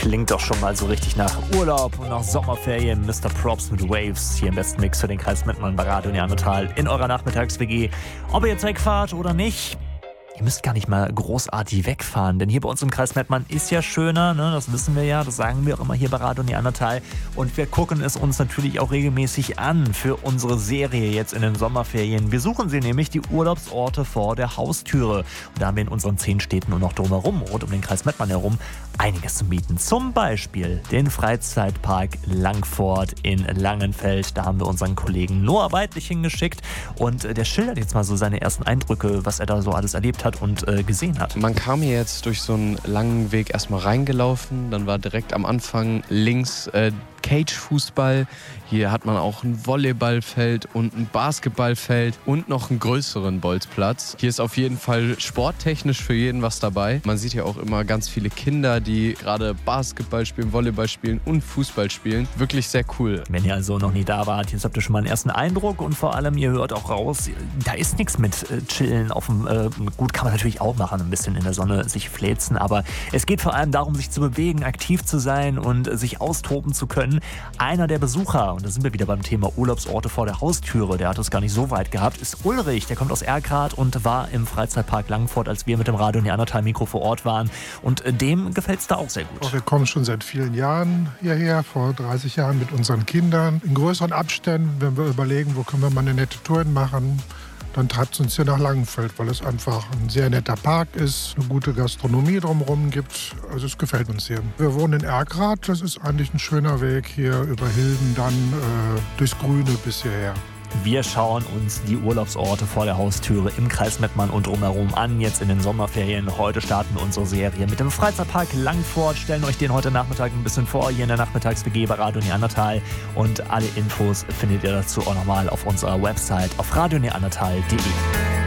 klingt doch schon mal so richtig nach Urlaub und nach Sommerferien. Mr. Props mit Waves hier im besten Mix für den Kreis Mettmann bei Radio Neandertal in eurer Nachmittags-WG. Ob ihr jetzt wegfahrt oder nicht, ihr müsst gar nicht mal großartig wegfahren, denn hier bei uns im Kreis Mettmann ist ja schöner, ne? Das wissen wir ja, das sagen wir auch immer hier bei Radio Neandertal. Und wir gucken es uns natürlich auch regelmäßig an für unsere Serie jetzt in den Sommerferien. Wir suchen sie nämlich, die Urlaubsorte vor der Haustüre. Und da haben wir in unseren 10 Städten und auch drumherum, rund um den Kreis Mettmann herum, einiges zu bieten. Zum Beispiel den Freizeitpark Langfort in Langenfeld. Da haben wir unseren Kollegen Noah Weidlich hingeschickt und der schildert jetzt mal so seine ersten Eindrücke, was er da so alles erlebt hat und gesehen hat. Man kam hier jetzt durch so einen langen Weg erstmal reingelaufen, dann war direkt am Anfang links Cage-Fußball. Hier hat man auch ein Volleyballfeld und ein Basketballfeld und noch einen größeren Bolzplatz. Hier ist auf jeden Fall sporttechnisch für jeden was dabei. Man sieht ja auch immer ganz viele Kinder, die gerade Basketball spielen, Volleyball spielen und Fußball spielen. Wirklich sehr cool. Wenn ihr also noch nie da wart, jetzt habt ihr schon mal einen ersten Eindruck und vor allem, ihr hört auch raus, da ist nichts mit Chillen auf dem, gut, kann man natürlich auch machen, ein bisschen in der Sonne sich fläzen, aber es geht vor allem darum, sich zu bewegen, aktiv zu sein und sich austoben zu können. Einer der Besucher, und da sind wir wieder beim Thema Urlaubsorte vor der Haustüre, der hat es gar nicht so weit gehabt, ist Ulrich. Der kommt aus Erkrath und war im Freizeitpark Langfort, als wir mit dem Radio Neandertal Mikro vor Ort waren. Und dem gefällt es da auch sehr gut. Wir kommen schon seit vielen Jahren hierher, vor 30 Jahren mit unseren Kindern. In größeren Abständen, wenn wir überlegen, wo können wir mal eine nette Tour machen, dann treibt es uns hier nach Langenfeld, weil es einfach ein sehr netter Park ist, eine gute Gastronomie drumherum gibt. Also es gefällt uns hier. Wir wohnen in Erkrath, das ist eigentlich ein schöner Weg hier über Hilden, dann durchs Grüne bis hierher. Wir schauen uns die Urlaubsorte vor der Haustüre im Kreis Mettmann und drumherum an, jetzt in den Sommerferien. Heute starten wir unsere Serie mit dem Freizeitpark Langfort, stellen euch den heute Nachmittag ein bisschen vor, hier in der Nachmittags-WG bei Radio Neandertal. Und alle Infos findet ihr dazu auch nochmal auf unserer Website auf radioneandertal.de.